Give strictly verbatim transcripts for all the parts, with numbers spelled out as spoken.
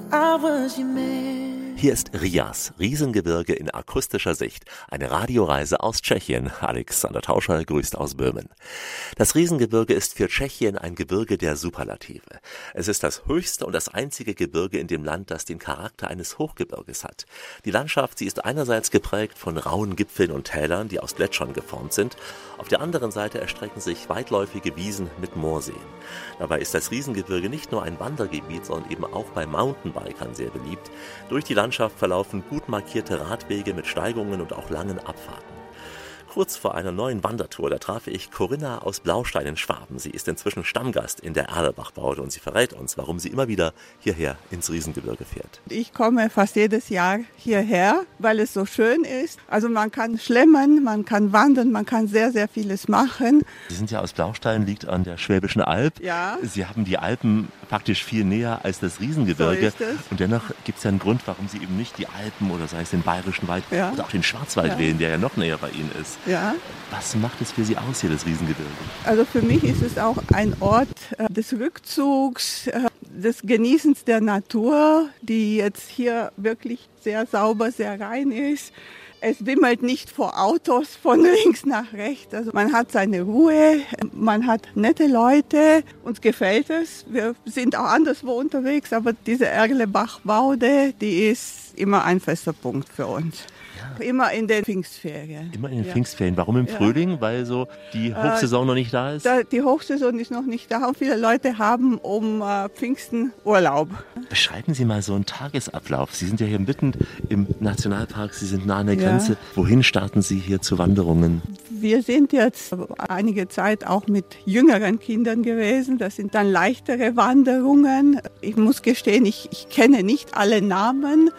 I was your man. Hier ist Rias, Riesengebirge in akustischer Sicht. Eine Radioreise aus Tschechien. Alexander Tauscher grüßt aus Böhmen. Das Riesengebirge ist für Tschechien ein Gebirge der Superlative. Es ist das höchste und das einzige Gebirge in dem Land, das den Charakter eines Hochgebirges hat. Die Landschaft, sie ist einerseits geprägt von rauen Gipfeln und Tälern, die aus Gletschern geformt sind. Auf der anderen Seite erstrecken sich weitläufige Wiesen mit Moorseen. Dabei ist das Riesengebirge nicht nur ein Wandergebiet, sondern eben auch bei Mountainbikern sehr beliebt. Durch die Landschaft verlaufen gut markierte Radwege mit Steigungen und auch langen Abfahrten. Kurz vor einer neuen Wandertour, da traf ich Corinna aus Blaustein in Schwaben. Sie ist inzwischen Stammgast in der Erlbach-Baude und sie verrät uns, warum sie immer wieder hierher ins Riesengebirge fährt. Ich komme fast jedes Jahr hierher, weil es so schön ist. Also man kann schlemmern, man kann wandern, man kann sehr, sehr vieles machen. Sie sind ja aus Blaustein, liegt an der Schwäbischen Alb. Ja. Sie haben die Alpen praktisch viel näher als das Riesengebirge. So ist es. Und dennoch gibt es ja einen Grund, warum Sie eben nicht die Alpen oder sei es den Bayerischen Wald Ja. oder auch den Schwarzwald Ja. wählen, der ja noch näher bei Ihnen ist. Ja. Was macht es für Sie aus hier, das Riesengebirge? Also für mich ist es auch ein Ort äh, des Rückzugs, äh, des Genießens der Natur, die jetzt hier wirklich sehr sauber, sehr rein ist. Es wimmelt nicht vor Autos von links nach rechts. Also man hat seine Ruhe, man hat nette Leute, uns gefällt es. Wir sind auch anderswo unterwegs, aber diese Erlebach-Baude, die ist immer ein fester Punkt für uns. Ja. Immer in den Pfingstferien. Immer in den Ja. Pfingstferien. Warum im Ja. Frühling? Weil so die Hochsaison äh, noch nicht da ist? Da, die Hochsaison ist noch nicht da und viele Leute haben um äh, Pfingsten Urlaub. Beschreiben Sie mal so einen Tagesablauf. Sie sind ja hier mitten im Nationalpark, Sie sind nah an der Ja. Grenze. Wohin starten Sie hier zu Wanderungen? Wir sind jetzt einige Zeit auch mit jüngeren Kindern gewesen. Das sind dann leichtere Wanderungen. Ich muss gestehen, ich, ich kenne nicht alle Namen.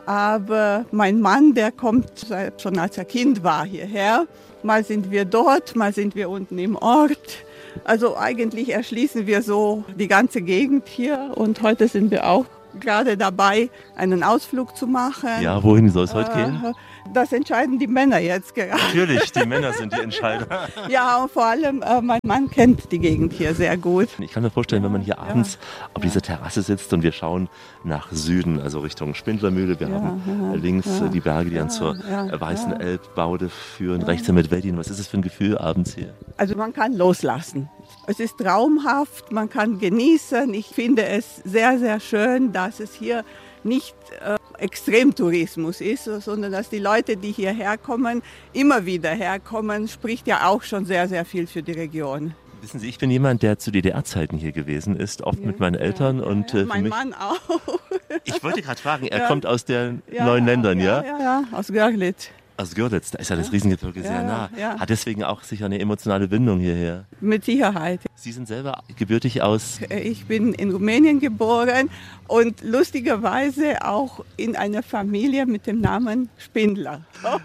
Aber mein Mann, der kommt seit, schon als er Kind war hierher. Mal sind wir dort, mal sind wir unten im Ort. Also eigentlich erschließen wir so die ganze Gegend hier. Und heute sind wir auch gerade dabei, einen Ausflug zu machen. Ja, wohin soll es heute gehen? Das entscheiden die Männer jetzt gerade. Natürlich, die Männer sind die Entscheider. Ja, und vor allem, äh, mein Mann kennt die Gegend hier sehr gut. Ich kann mir vorstellen, wenn man hier abends ja. auf dieser Terrasse sitzt und wir schauen nach Süden, also Richtung Spindlermühle. Wir ja, haben ja, links ja, die Berge, die ja, dann zur ja, Weißen ja. Elbbaude führen. Ja. Rechts der Medvedin. Was ist es für ein Gefühl abends hier? Also man kann loslassen. Es ist traumhaft, man kann genießen. Ich finde es sehr, sehr schön, dass es hier nicht äh, Extremtourismus ist, sondern dass die Leute, die hierher kommen, immer wieder herkommen, spricht ja auch schon sehr, sehr viel für die Region. Wissen Sie, ich bin jemand, der zu D D R-Zeiten hier gewesen ist, oft ja, mit meinen Eltern. Ja, und, ja, äh, mein mich, Mann auch. Ich wollte gerade fragen, er ja. kommt aus den ja, neuen Ländern, ja? Ja, ja, ja, aus Görlitz. Aus Görlitz, da ist ja das Riesengebirge ja, sehr nah. Ja. Hat deswegen auch sicher eine emotionale Bindung hierher. Mit Sicherheit. Sie sind selber gebürtig aus? Ich bin in Rumänien geboren und lustigerweise auch in einer Familie mit dem Namen Spindler.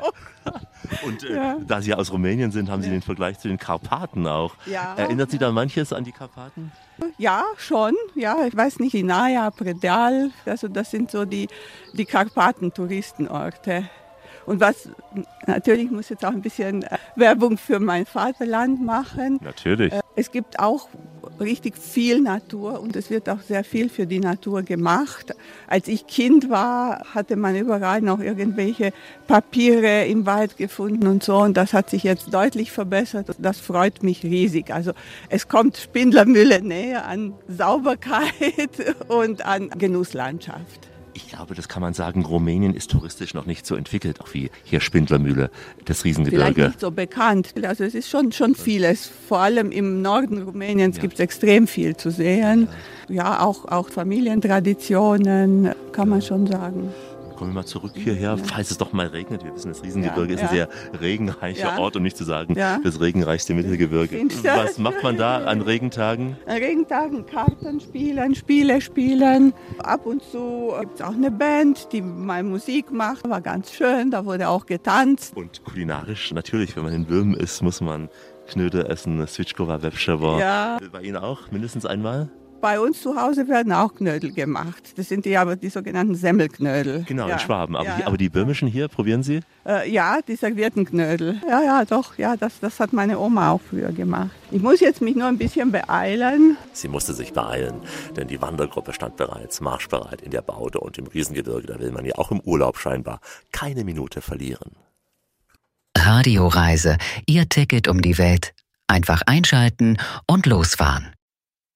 Und äh, ja. da Sie aus Rumänien sind, haben Sie ja. den Vergleich zu den Karpaten auch. Ja. Erinnert Sie da manches an die Karpaten? Ja, schon. Ja, ich weiß nicht, Sinaia, Predal, also das sind so die, die Karpaten-Touristenorte. Und was, natürlich muss ich jetzt auch ein bisschen Werbung für mein Vaterland machen. Natürlich. Es gibt auch richtig viel Natur und es wird auch sehr viel für die Natur gemacht. Als ich Kind war, hatte man überall noch irgendwelche Papiere im Wald gefunden und so. Und das hat sich jetzt deutlich verbessert. Das freut mich riesig. Also es kommt Spindlermühle näher an Sauberkeit und an Genusslandschaft. Ich glaube, das kann man sagen, Rumänien ist touristisch noch nicht so entwickelt, auch wie hier Spindlermühle, das Riesengebirge. Vielleicht nicht so bekannt. Also es ist schon, schon vieles. Vor allem im Norden Rumäniens ja. gibt es extrem viel zu sehen. Ja, ja auch, auch Familientraditionen, kann man schon sagen. Kommen wir mal zurück hierher, ja. falls es doch mal regnet. Wir wissen, das Riesengebirge ja, ist ein ja. sehr regenreicher ja. Ort, um nicht zu sagen, ja. das regenreichste Mittelgebirge. Was macht man da an Regentagen? An Regentagen Karten spielen, Spiele spielen. Ab und zu gibt es auch eine Band, die mal Musik macht. War ganz schön, da wurde auch getanzt. Und kulinarisch, natürlich, wenn man in Böhmen ist, muss man Knödel essen, Switchkova, Webschewa. Ja. Bei Ihnen auch mindestens einmal? Bei uns zu Hause werden auch Knödel gemacht. Das sind die aber die sogenannten Semmelknödel. Genau, ja. in Schwaben. Aber, ja, die, ja. aber die böhmischen hier, probieren Sie? Äh, ja, die servierten Knödel. Ja, ja, doch. Ja, das, das hat meine Oma auch früher gemacht. Ich muss jetzt mich nur ein bisschen beeilen. Sie musste sich beeilen, denn die Wandergruppe stand bereits marschbereit in der Baude und im Riesengebirge. Da will man ja auch im Urlaub scheinbar keine Minute verlieren. Radioreise, Ihr Ticket um die Welt. Einfach einschalten und losfahren.